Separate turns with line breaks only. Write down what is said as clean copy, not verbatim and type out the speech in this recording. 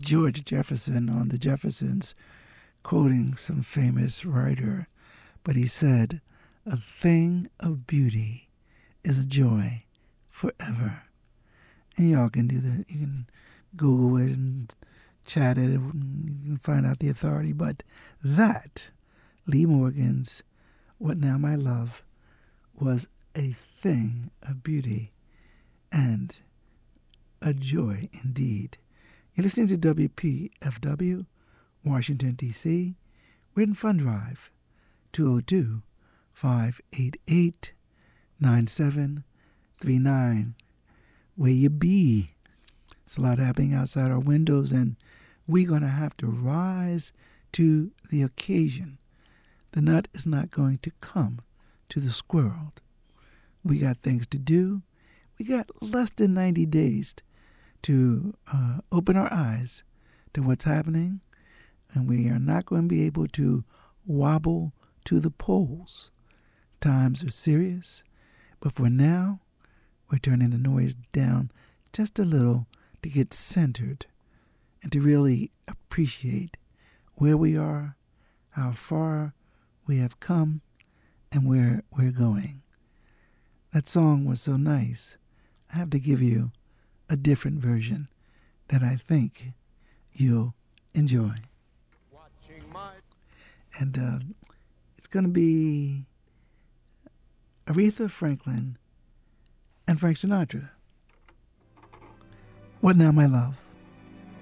George Jefferson on the Jeffersons, quoting some famous writer, but he said, "A thing of beauty is a joy forever." And y'all can do that. You can Google it and chat it, and you can find out the authority. But that, Lee Morgan's "What Now My Love," was a thing of beauty and a joy indeed. You're listening to WPFW, Washington, D.C. Written Fund Drive, 202-588-9739. Where you be? It's a lot happening outside our windows, and we're going to have to rise to the occasion. The nut is not going to come to the squirrel. We got things to do. We got less than 90 days to open our eyes to what's happening, and we are not going to be able to wobble to the polls. Times are serious, but for now, we're turning the noise down just a little to get centered and to really appreciate where we are, how far we have come, and where we're going. That song was so nice. I have to give you a different version that I think you'll enjoy. And it's going to be Aretha Franklin and Frank Sinatra. What Now, My Love?